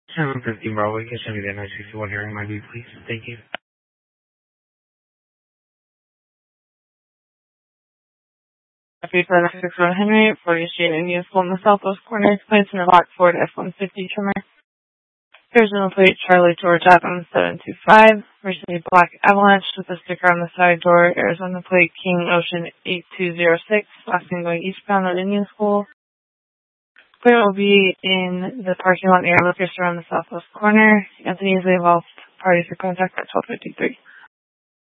715 Broadway, can send me that 961 hearing my view, please. Thank you. Happy for the 61 Henry, 40th Street, Indian School in the southwest corner, placed in a black Ford F-150 trimmer. Original plate Charlie George Adams 725, recently black Avalanche with a sticker on the side door, Arizona plate King Ocean 8206, last name going eastbound at Indian School. Clear will be in the parking lot near Lucas around the southwest corner. Anthony is the involved parties for contact at 1253.